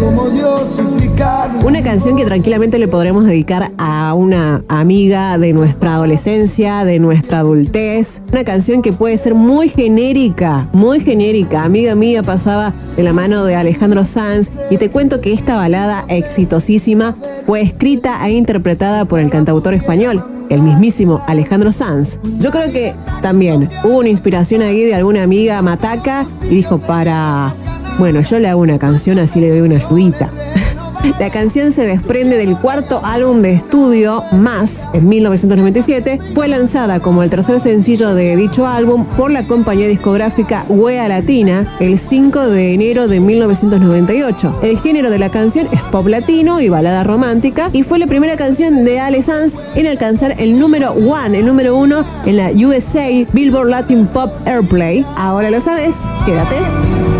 como Dios suplicar. Una canción que tranquilamente le podremos dedicar a una amiga de nuestra adolescencia, de nuestra adultez. Una canción que puede ser muy genérica, muy genérica. Amiga mía pasaba de la mano de Alejandro Sanz y te cuento que esta balada exitosísima fue escrita e interpretada por el cantautor español, el mismísimo Alejandro Sanz. Yo creo que también hubo una inspiración ahí de alguna amiga mataca y dijo bueno, yo le hago una canción, así le doy una ayudita. La canción se desprende del cuarto álbum de estudio, Más, en 1997. Fue lanzada como el tercer sencillo de dicho álbum por la compañía discográfica Wea Latina el 5 de enero de 1998. El género de la canción es pop latino y balada romántica y fue la primera canción de Ale Sanz en alcanzar el número 1 en la USA Billboard Latin Pop Airplay. Ahora lo sabes, quédate.